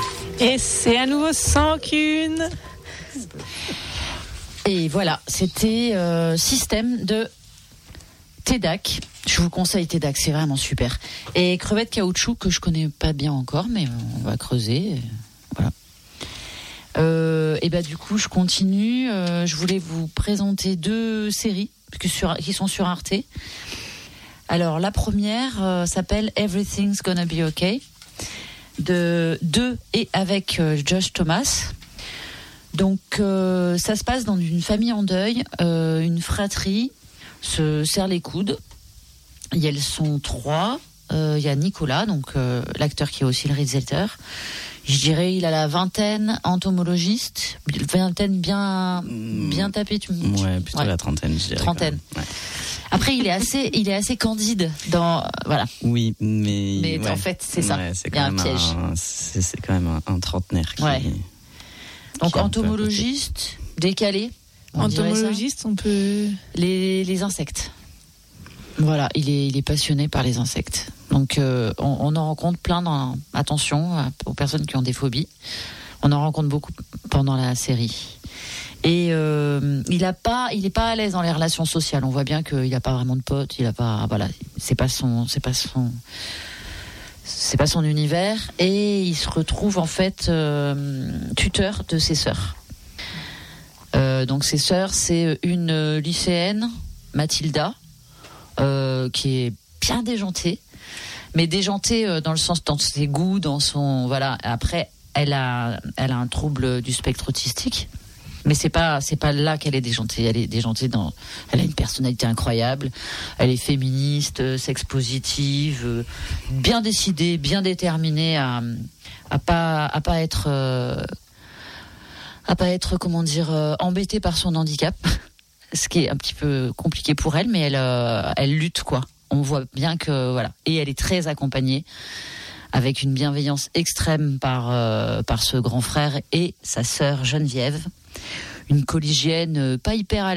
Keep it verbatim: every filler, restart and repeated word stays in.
Et c'est à nouveau sans qu'une. Et voilà, c'était euh, Système de Tedac. Je vous conseille Tedac, c'est vraiment super. Et Crevette Caoutchouc, que je connais pas bien encore, mais on va creuser. Voilà. Euh, et bah du coup, je continue. Euh, je voulais vous présenter deux séries qui, sur, qui sont sur Arte. Alors la première euh, s'appelle Everything's Gonna Be Okay, de de et avec euh, Josh Thomas. Donc euh, ça se passe dans une famille en deuil, euh, une fratrie se serre les coudes. Et elles sont trois. Euh, Il y a Nicolas, donc euh, l'acteur qui est aussi le réalisateur. Je dirais il a la vingtaine, entomologiste, vingtaine bien bien tapée. Tu me Ouais, plutôt ouais. La trentaine, je dirais. Trentaine. Ouais. Après, il est assez, il est assez candide dans, voilà. Oui, mais. Mais ouais. en fait, c'est ça. Ouais, c'est il y a un piège. Un, c'est, c'est quand même un, un trentenaire qui. Ouais. Donc qui entomologiste, décalé. On entomologiste, on peut. Les les insectes. Voilà, il est il est passionné par les insectes. Donc euh, on, on en rencontre plein dans. Attention aux personnes qui ont des phobies. On en rencontre beaucoup pendant la série. Et euh, il a pas, il est pas à l'aise dans les relations sociales. On voit bien qu'il a pas vraiment de potes. Il a pas, voilà, c'est pas son, c'est pas son, c'est pas son univers. Et il se retrouve en fait euh, tuteur de ses sœurs. Euh, donc ses sœurs, c'est une lycéenne, Mathilda, euh, qui est bien déjantée, mais déjantée euh, dans le sens dans ses goûts, dans son, voilà. Après, elle a, elle a un trouble du spectre autistique. Mais c'est pas c'est pas là qu'elle est déjantée. Elle est déjantée dans. Elle a une personnalité incroyable. Elle est féministe, sex positive, bien décidée, bien déterminée à à pas à pas être euh, à pas être comment dire euh, embêtée par son handicap. Ce qui est un petit peu compliqué pour elle, mais elle euh, elle lutte quoi. On voit bien que voilà. Et elle est très accompagnée, avec une bienveillance extrême par euh, par ce grand frère et sa sœur Geneviève, une collégienne euh, pas hyper à